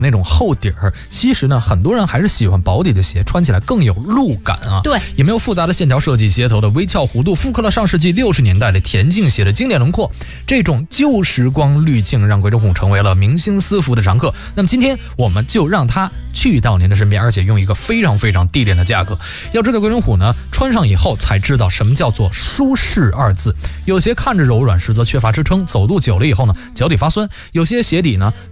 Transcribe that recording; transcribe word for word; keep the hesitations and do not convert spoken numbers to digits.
那种厚底儿，其实呢，很多人还是喜欢薄底的鞋，穿起来更有路感啊。 对， 也没有复杂的线条设计，鞋头的微翘弧度复刻了上世纪六十年代的田径鞋的经典轮廓。这种旧时光滤镜让鬼冢虎成为了明星私服的常客。那么今天我们就让它去到您的身边，而且用一个非常非常低廉的价格。要知道鬼冢虎呢，穿上以后才知道什么叫做舒适二字。有些看着柔软，实则缺乏支撑，走路久了以后呢，脚底发酸；有些鞋底呢。